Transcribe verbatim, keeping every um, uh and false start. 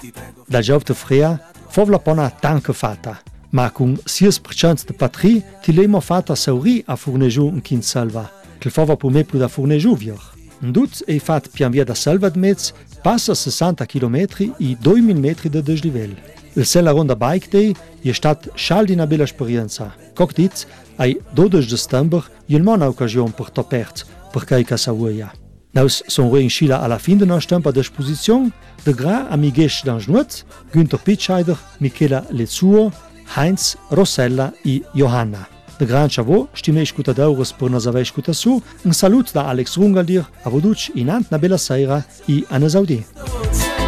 Da giovte frea, fovla pona tanca fata, ma con sei per cento de patri ti lemo fata sauri a Furnegiu in kin salva, che fova pu me pu da Furnegiu vior. Nduz e fat pian via da salva de mez, passa sessanta chilometri e duemila metri de deslivel. Il sella ronda bike day è stat schal di una bella esperienza. Coc dit, ai dodici de settembre, il mona occasione per topert, per caica sa uia. Naus son re in Schila alla fin de nostra tempo d'esposizione, de gra amigesch d'Angenut, Günther Pitscheider, Michela Lezuo, Heinz, Rossella e Johanna. De gran chavo, stime scutadeures per nos ave scutasu, un salut da Alex Rungaldir, a voduc in ant na bella seira e a ne saudi.